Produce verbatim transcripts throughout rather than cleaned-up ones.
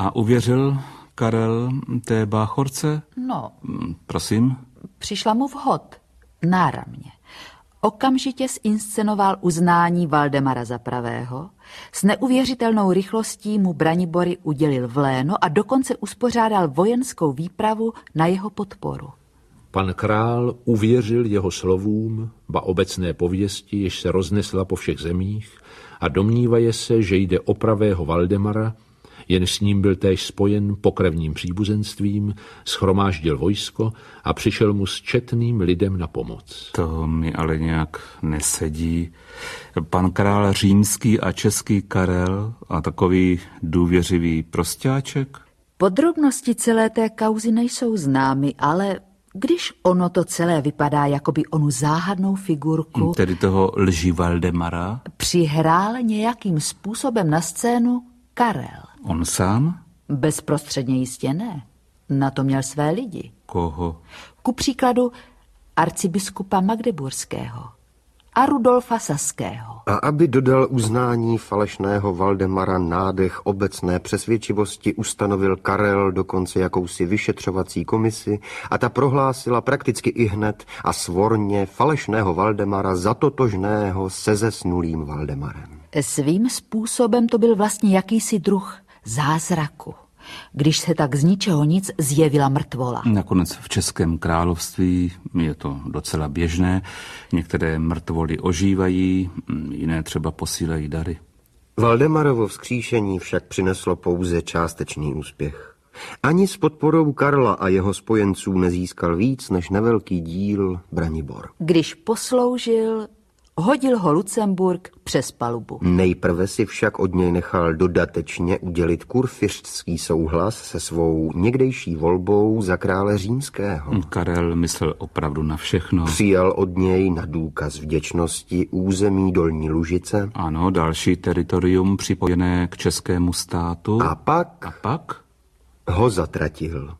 A uvěřil Karel té báchorce? No. Prosím? Přišla mu vhod, náramně. Okamžitě zinscenoval uznání Valdemara za pravého, s neuvěřitelnou rychlostí mu Branibory udělil vléno a dokonce uspořádal vojenskou výpravu na jeho podporu. Pan král uvěřil jeho slovům, ba obecné pověsti, jež se roznesla po všech zemích, a domnívaje se, že jde o pravého Valdemara, jen s ním byl též spojen pokrevním příbuzenstvím, shromáždil vojsko a přišel mu s četným lidem na pomoc. To mi ale nějak nesedí. Pan král římský a český Karel a takový důvěřivý prostáček? Podrobnosti celé té kauzy nejsou známy, ale když ono to celé vypadá jakoby onu záhadnou figurku, tedy toho lži Valdemara, přihrál nějakým způsobem na scénu Karel. On sám? Bezprostředně jistě ne. Na to měl své lidi. Koho? Ku příkladu arcibiskupa Magdeburského a Rudolfa Saského. A aby dodal uznání falešného Valdemara nádech obecné přesvědčivosti, ustanovil Karel dokonce jakousi vyšetřovací komisi a ta prohlásila prakticky ihned a svorně falešného Valdemara za totožného se zesnulým Valdemarem. Svým způsobem to byl vlastně jakýsi druh zázraku, když se tak z ničeho nic zjevila mrtvola. Nakonec v Českém království je to docela běžné. Některé mrtvoly ožívají, jiné třeba posílají dary. Valdemarovo vzkříšení však přineslo pouze částečný úspěch. Ani s podporou Karla a jeho spojenců nezískal víc než nevelký díl Branibor. Když posloužil, hodil ho Lucemburk přes palubu. Nejprve si však od něj nechal dodatečně udělit kurfiřtský souhlas se svou někdejší volbou za krále římského. Karel myslel opravdu na všechno. Přijal od něj na důkaz vděčnosti území Dolní Lužice. Ano, další teritorium připojené k českému státu. A pak... A pak? Ho zatratil.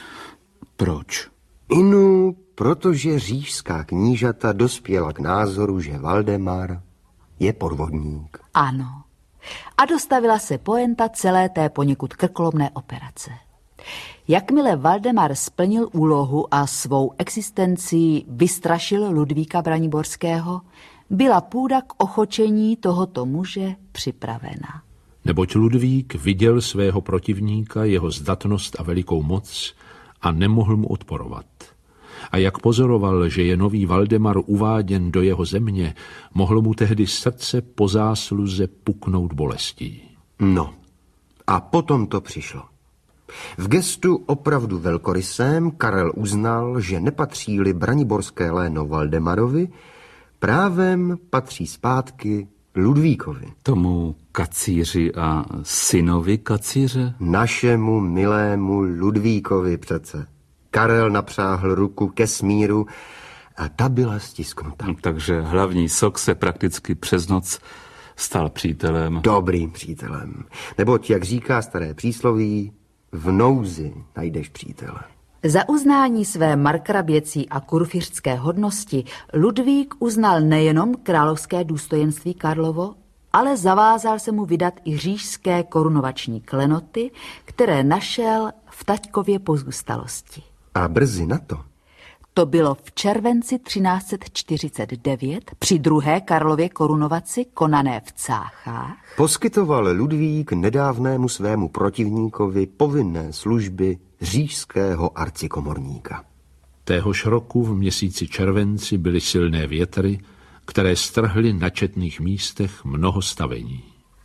Proč? Inu, protože říšská knížata dospěla k názoru, že Valdemar je podvodník. Ano. A dostavila se poenta celé té poněkud krkolomné operace. Jakmile Valdemar splnil úlohu a svou existencí vystrašil Ludvíka Braniborského, byla půda k ochočení tohoto muže připravena. Neboť Ludvík viděl svého protivníka, jeho zdatnost a velikou moc a nemohl mu odporovat. A jak pozoroval, že je nový Valdemar uváděn do jeho země, mohlo mu tehdy srdce po zásluze puknout bolestí. No, a potom to přišlo. V gestu opravdu velkorysém Karel uznal, že nepatří-li braniborské léno Valdemarovi, právem patří zpátky Ludvíkovi. Tomu kacíři a synovi kacíře? Našemu milému Ludvíkovi přece. Karel napřáhl ruku ke smíru a ta byla stisknuta. Takže hlavní sok se prakticky přes noc stal přítelem. Dobrým přítelem. Neboť, jak říká staré přísloví, v nouzi najdeš přítele. Za uznání své markraběcí a kurfiřtské hodnosti Ludvík uznal nejenom královské důstojenství Karlovo, ale zavázal se mu vydat i říšské korunovační klenoty, které našel v taťkově pozůstalosti. A brzy na to. To bylo v červenci třináct set čtyřicet devět při druhé Karlově korunovaci konané v Cáchách. Poskytoval Ludvík nedávnému svému protivníkovi povinné služby říšského arcikomorníka. Téhož roku v měsíci červenci byly silné větry, které strhly na četných místech mnoho stavení.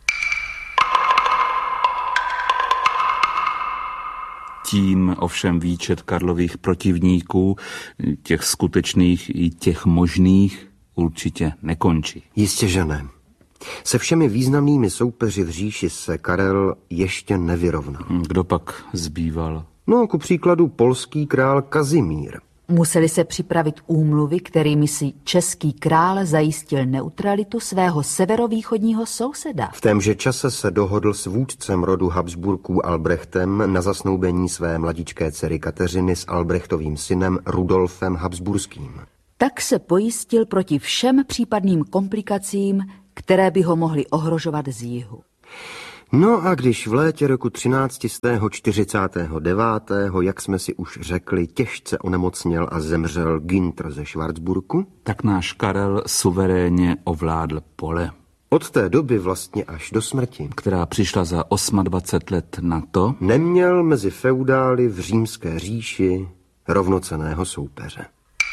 Tím ovšem výčet Karlových protivníků, těch skutečných i těch možných, určitě nekončí. Jistě, že ne. Se všemi významnými soupeři v říši se Karel ještě nevyrovnal. Kdo pak zbýval? No, ku příkladu polský král Kazimír. Museli se připravit úmluvy, kterými si český král zajistil neutralitu svého severovýchodního souseda. V témže čase se dohodl s vůdcem rodu Habsburků Albrechtem na zasnoubení své mladičké dcery Kateřiny s Albrechtovým synem Rudolfem Habsburským. Tak se pojistil proti všem případným komplikacím, které by ho mohly ohrožovat z jihu. No a když v létě roku třináct set čtyřicet devět, jak jsme si už řekli, těžce onemocněl a zemřel Günther ze Schwarzburgu, tak náš Karel suverénně ovládl pole. Od té doby vlastně až do smrti, která přišla za dvacet osm let na to, neměl mezi feudály v římské říši rovnocenného soupeře.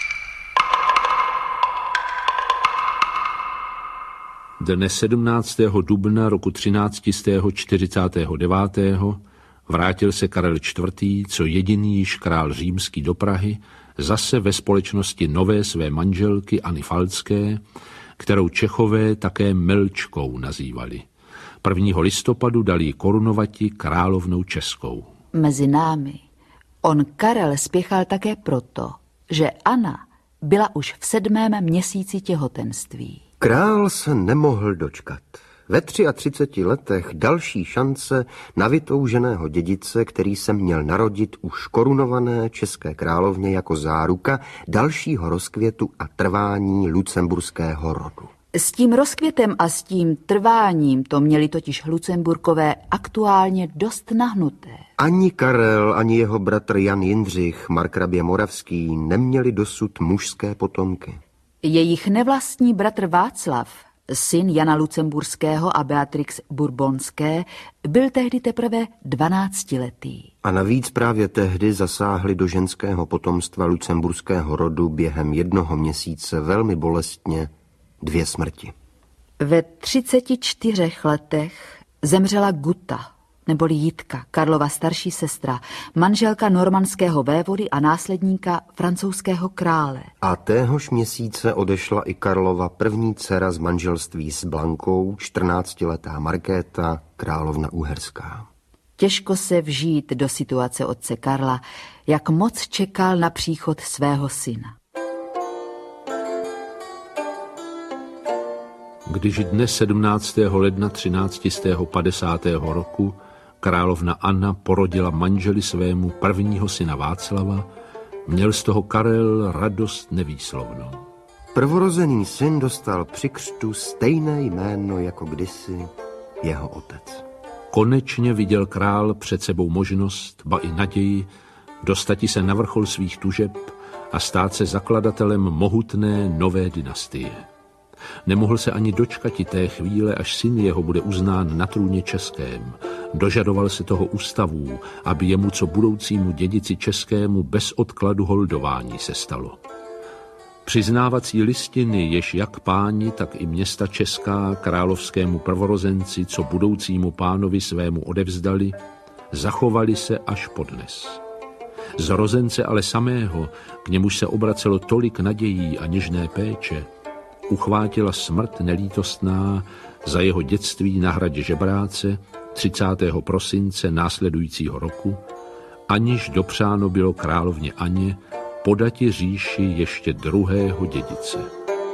Dne sedmnáctého dubna roku třináct set čtyřicet devět vrátil se Karel čtvrtý, co jediný již král římský do Prahy, zase ve společnosti nové své manželky Anny Falcké, kterou Čechové také Melčkou nazývali. prvního listopadu dali ji korunovati královnou českou. Mezi námi on Karel spěchal také proto, že Anna byla už v sedmém měsíci těhotenství. Král se nemohl dočkat. Ve třiatřiceti tři letech další šance na vytouženého dědice, který se měl narodit už korunované české královně jako záruka dalšího rozkvětu a trvání lucemburského rodu. S tím rozkvětem a s tím trváním to měli totiž Lucemburkové aktuálně dost nahnuté. Ani Karel, ani jeho bratr Jan Jindřich, markrabě Moravský, neměli dosud mužské potomky. Jejich nevlastní bratr Václav, syn Jana Lucemburského a Beatrix Bourbonské, byl tehdy teprve dvanáctiletý. A navíc právě tehdy zasáhli do ženského potomstva lucemburského rodu během jednoho měsíce velmi bolestně dvě smrti. Ve třiceti čtyřech letech zemřela Guta, neboli Jitka, Karlova starší sestra, manželka normandského vévody a následníka francouzského krále. A téhož měsíce odešla i Karlova první dcera z manželství s Blankou, čtrnáctiletá Markéta, královna uherská. Těžko se vžít do situace otce Karla, jak moc čekal na příchod svého syna. Když dne sedmnáctého ledna třináct set padesátého roku královna Anna porodila manželi svému prvního syna Václava, měl z toho Karel radost nevýslovnou. Prvorozený syn dostal při křtu stejné jméno jako kdysi jeho otec. Konečně viděl král před sebou možnost, ba i naději, dostati se na vrchol svých tužeb a stát se zakladatelem mohutné nové dynastie. Nemohl se ani dočkati té chvíle, až syn jeho bude uznán na trůně českém. Dožadoval se toho ústavů, aby jemu co budoucímu dědici českému bez odkladu holdování se stalo. Přiznávací listiny, jež jak páni, tak i města česká královskému prvorozenci, co budoucímu pánovi svému odevzdali, zachovali se až podnes. Zrozence ale samého, k němuž se obracelo tolik nadějí a něžné péče, uchvátila smrt nelítostná za jeho dětství na hradě Žebráce třicátého prosince následujícího roku, aniž dopřáno bylo královně Aně podati říši ještě druhého dědice.